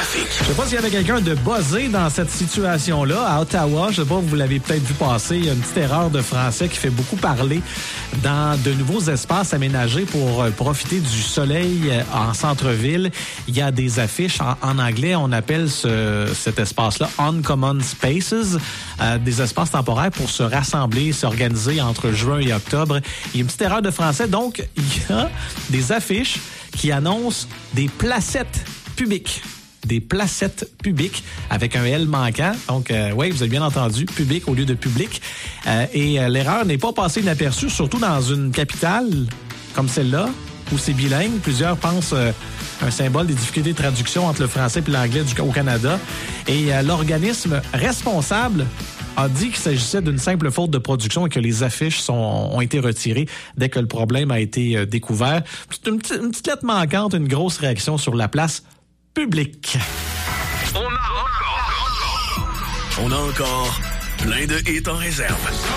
trafic. Je sais pas s'il y avait quelqu'un de buzzé dans cette situation-là. À Ottawa, je sais pas, vous l'avez peut-être vu passer, il y a une petite erreur de français qui fait beaucoup parler dans de nouveaux espaces aménagés pour profiter du soleil en centre-ville. Il y a des affiches en anglais, on appelle cet espace-là Uncommon Spaces, des espaces temporaires pour se rassembler, s'organiser entre juin et octobre. Il y a une petite erreur de français, donc il y a des affiches qui annoncent des placettes publiques. Des placettes publiques avec un L manquant. Donc, oui, vous avez bien entendu, public au lieu de public. Et l'erreur n'est pas passée inaperçue, surtout dans une capitale comme celle-là, où c'est bilingue. Plusieurs pensent un symbole des difficultés de traduction entre le français et l'anglais au Canada. Et l'organisme responsable a dit qu'il s'agissait d'une simple faute de production et que les affiches ont été retirées dès que le problème a été découvert. C'est une petite lettre manquante, une grosse réaction sur la place publique. On a encore plein de hits en réserve.